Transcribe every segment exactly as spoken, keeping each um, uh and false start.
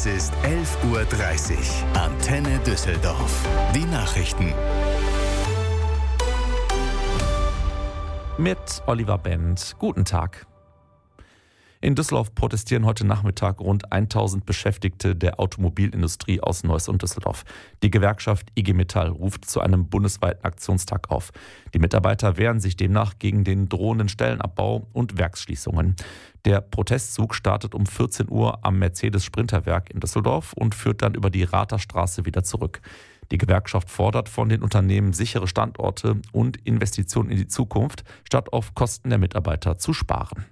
Es ist elf Uhr dreißig. Antenne Düsseldorf. Die Nachrichten. Mit Oliver Bent. Guten Tag. In Düsseldorf protestieren heute Nachmittag rund tausend Beschäftigte der Automobilindustrie aus Neuss und Düsseldorf. Die Gewerkschaft I G Metall ruft zu einem bundesweiten Aktionstag auf. Die Mitarbeiter wehren sich demnach gegen den drohenden Stellenabbau und Werksschließungen. Der Protestzug startet um vierzehn Uhr am Mercedes-Sprinterwerk in Düsseldorf und führt dann über die Ratherstraße wieder zurück. Die Gewerkschaft fordert von den Unternehmen sichere Standorte und Investitionen in die Zukunft, statt auf Kosten der Mitarbeiter zu sparen.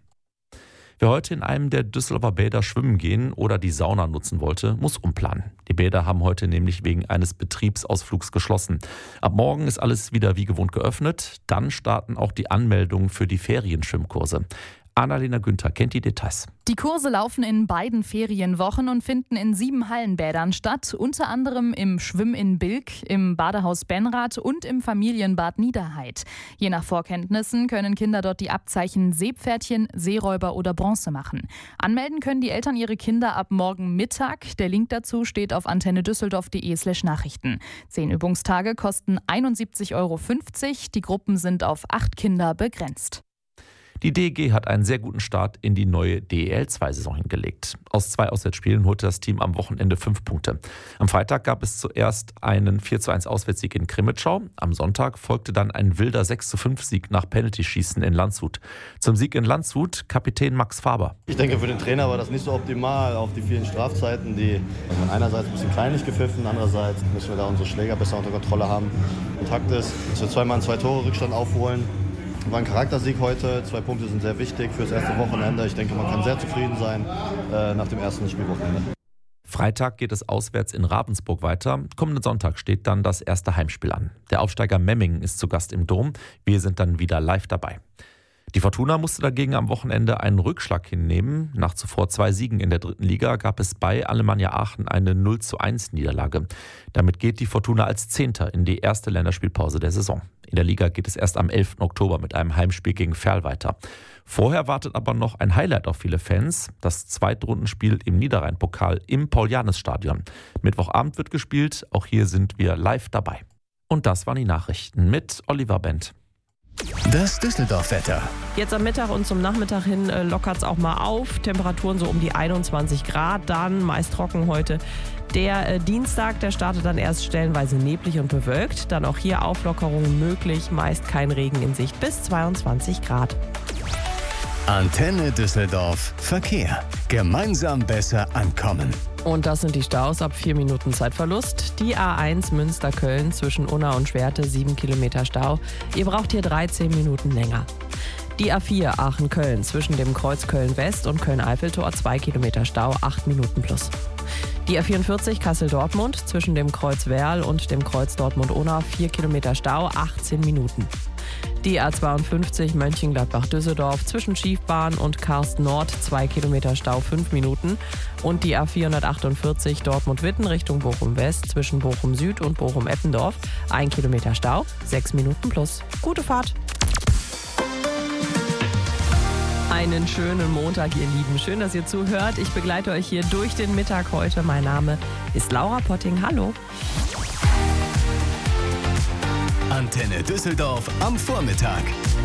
Wer heute in einem der Düsseldorfer Bäder schwimmen gehen oder die Sauna nutzen wollte, muss umplanen. Die Bäder haben heute nämlich wegen eines Betriebsausflugs geschlossen. Ab morgen ist alles wieder wie gewohnt geöffnet. Dann starten auch die Anmeldungen für die Ferienschwimmkurse. Annalena Günther kennt die Details. Die Kurse laufen in beiden Ferienwochen und finden in sieben Hallenbädern statt, unter anderem im Schwimm in Bilk, im Badehaus Benrath und im Familienbad Niederheid. Je nach Vorkenntnissen können Kinder dort die Abzeichen Seepferdchen, Seeräuber oder Bronze machen. Anmelden können die Eltern ihre Kinder ab morgen Mittag. Der Link dazu steht auf antennedüsseldorf.de slash Nachrichten. Zehn Übungstage kosten einundsiebzig Euro fünfzig. Die Gruppen sind auf acht Kinder begrenzt. Die D E G hat einen sehr guten Start in die neue D E L zwei Saison hingelegt. Aus zwei Auswärtsspielen holte das Team am Wochenende fünf Punkte. Am Freitag gab es zuerst einen vier zu eins Auswärtssieg in Krimitschau. Am Sonntag folgte dann ein wilder sechs zu fünf Sieg nach Penaltyschießen in Landshut. Zum Sieg in Landshut Kapitän Max Faber. Ich denke, für den Trainer war das nicht so optimal, auf die vielen Strafzeiten, die einerseits ein bisschen kleinlich gepfiffen, andererseits müssen wir da unsere Schläger besser unter Kontrolle haben. Takt ist, dass wir zweimal einen Zwei-Tore-Rückstand aufholen. War ein Charaktersieg heute. Zwei Punkte sind sehr wichtig für das erste Wochenende. Ich denke, man kann sehr zufrieden sein äh, nach dem ersten Spielwochenende. Freitag geht es auswärts in Ravensburg weiter. Kommenden Sonntag steht dann das erste Heimspiel an. Der Aufsteiger Memmingen ist zu Gast im Dom. Wir sind dann wieder live dabei. Die Fortuna musste dagegen am Wochenende einen Rückschlag hinnehmen. Nach zuvor zwei Siegen in der dritten Liga gab es bei Alemannia Aachen eine null zu eins Niederlage. Damit geht die Fortuna als Zehnter in die erste Länderspielpause der Saison. In der Liga geht es erst am elften Oktober mit einem Heimspiel gegen Verl weiter. Vorher wartet aber noch ein Highlight auf viele Fans. Das Zweitrundenspiel im Niederrhein-Pokal im Paul-Jannes-Stadion. Mittwochabend wird gespielt. Auch hier sind wir live dabei. Und das waren die Nachrichten mit Oliver Bent. Das Düsseldorf-Wetter. Jetzt am Mittag und zum Nachmittag hin äh, lockert es auch mal auf. Temperaturen so um die einundzwanzig Grad, dann meist trocken heute. Der äh, Dienstag, der startet dann erst stellenweise neblig und bewölkt. Dann auch hier Auflockerungen möglich, meist kein Regen in Sicht bis zweiundzwanzig Grad. Antenne Düsseldorf Verkehr. Gemeinsam besser ankommen. Und das sind die Staus ab vier Minuten Zeitverlust. Die A eins Münster-Köln zwischen Unna und Schwerte, sieben Kilometer Stau. Ihr braucht hier dreizehn Minuten länger. Die A vier Aachen-Köln zwischen dem Kreuz Köln-West und Köln-Eiffeltor, zwei Kilometer Stau, acht Minuten plus. Die A vierundvierzig Kassel-Dortmund zwischen dem Kreuz Werl und dem Kreuz Dortmund-Unna, vier Kilometer Stau, achtzehn Minuten. Die A zweiundfünfzig Mönchengladbach-Düsseldorf zwischen Schiefbahn und Karst Nord, zwei Kilometer Stau, fünf Minuten. Und die A vierhundertachtundvierzig Dortmund-Witten Richtung Bochum-West zwischen Bochum-Süd und Bochum-Eppendorf, ein Kilometer Stau, sechs Minuten plus. Gute Fahrt! Einen schönen Montag, ihr Lieben. Schön, dass ihr zuhört. Ich begleite euch hier durch den Mittag heute. Mein Name ist Laura Potting. Hallo. Antenne Düsseldorf am Vormittag.